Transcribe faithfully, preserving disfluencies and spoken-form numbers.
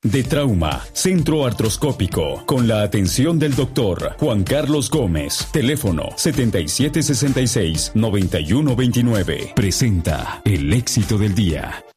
De Trauma, Centro Artroscópico, con la atención del doctor Juan Carlos Gómez. Teléfono setenta y siete sesenta y seis, noventa y uno veintinueve. Presenta el éxito del día.